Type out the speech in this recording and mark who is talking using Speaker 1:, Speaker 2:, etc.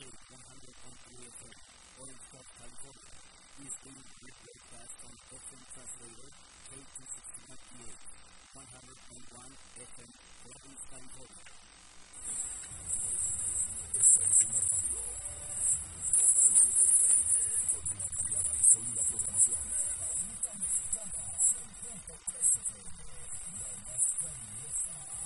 Speaker 1: 100.3 FM, Orange Park, California. This being broadcast on FM Translator K260 100.1 FM, Providence, California.